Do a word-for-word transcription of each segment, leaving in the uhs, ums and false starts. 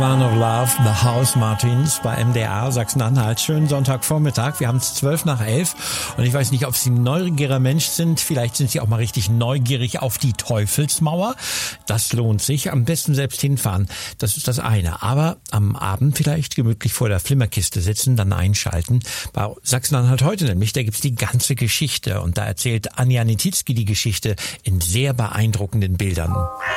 Man of Love, The House Martins bei M D R Sachsen-Anhalt. Schönen Sonntagvormittag. Wir haben es zwölf nach elf und ich weiß nicht, ob Sie ein neugieriger Mensch sind. Vielleicht sind Sie auch mal richtig neugierig auf die Teufelsmauer. Das lohnt sich. Am besten selbst hinfahren. Das ist das eine. Aber am Abend vielleicht gemütlich vor der Flimmerkiste sitzen, dann einschalten. Bei Sachsen-Anhalt heute nämlich, da gibt's die ganze Geschichte. Und da erzählt Anja Nititzky die Geschichte in sehr beeindruckenden Bildern.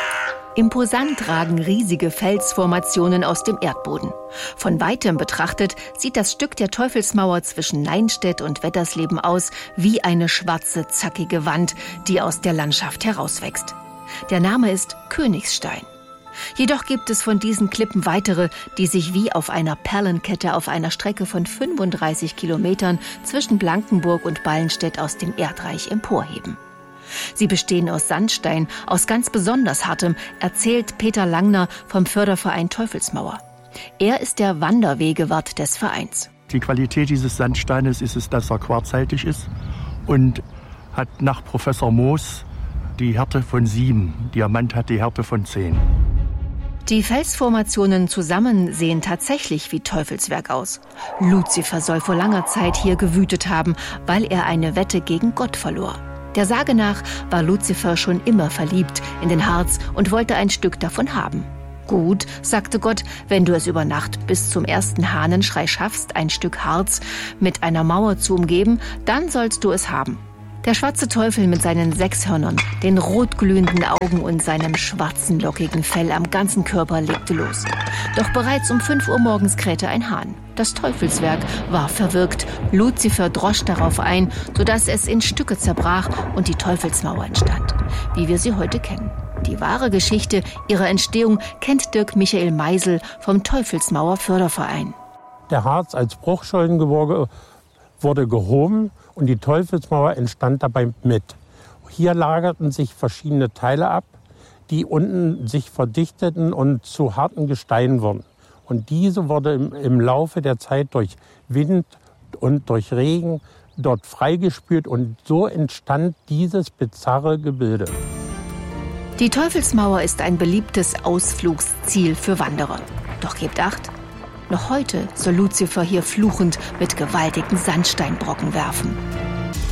Imposant ragen riesige Felsformationen aus dem Erdboden. Von weitem betrachtet sieht das Stück der Teufelsmauer zwischen Neinstedt und Wettersleben aus wie eine schwarze, zackige Wand, die aus der Landschaft herauswächst. Der Name ist Königstein. Jedoch gibt es von diesen Klippen weitere, die sich wie auf einer Perlenkette auf einer Strecke von fünfunddreißig Kilometern zwischen Blankenburg und Ballenstedt aus dem Erdreich emporheben. Sie bestehen aus Sandstein, aus ganz besonders hartem, erzählt Peter Langner vom Förderverein Teufelsmauer. Er ist der Wanderwegewart des Vereins. Die Qualität dieses Sandsteines ist es, dass er quarzhaltig ist und hat nach Professor Moos die Härte von sieben. Diamant hat die Härte von zehn. Die Felsformationen zusammen sehen tatsächlich wie Teufelswerk aus. Luzifer soll vor langer Zeit hier gewütet haben, weil er eine Wette gegen Gott verlor. Der Sage nach war Luzifer schon immer verliebt in den Harz und wollte ein Stück davon haben. Gut, sagte Gott, wenn du es über Nacht bis zum ersten Hahnenschrei schaffst, ein Stück Harz mit einer Mauer zu umgeben, dann sollst du es haben. Der schwarze Teufel mit seinen sechs Hörnern, den rotglühenden Augen und seinem schwarzen, lockigen Fell am ganzen Körper legte los. Doch bereits um fünf Uhr morgens krähte ein Hahn. Das Teufelswerk war verwirkt. Luzifer drosch darauf ein, sodass es in Stücke zerbrach und die Teufelsmauer entstand, wie wir sie heute kennen. Die wahre Geschichte ihrer Entstehung kennt Dirk Michael Meisel vom Teufelsmauer Förderverein. Der Harz als Bruchschollengeworge wurde gehoben und die Teufelsmauer entstand dabei mit. Hier lagerten sich verschiedene Teile ab, die unten sich verdichteten und zu harten Gesteinen wurden. Und diese wurde im, im Laufe der Zeit durch Wind und durch Regen dort freigespült und so entstand dieses bizarre Gebilde. Die Teufelsmauer ist ein beliebtes Ausflugsziel für Wanderer. Doch gebt acht, noch heute soll Luzifer hier fluchend mit gewaltigen Sandsteinbrocken werfen.